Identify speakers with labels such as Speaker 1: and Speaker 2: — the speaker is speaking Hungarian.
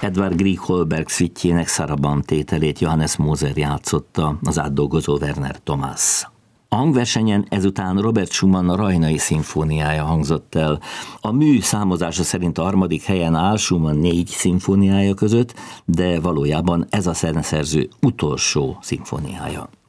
Speaker 1: Edvard Grieg Holberg szüttjének Szaraban tételét Johannes Moser játszotta, az átdolgozó Werner Thomas. A hangversenyen ezután Robert Schumann a Rajnai szimfóniája hangzott el. A mű számozása szerint a harmadik helyen áll Schumann 4 szimfóniája között, de valójában ez a zeneszerző utolsó szimfóniája.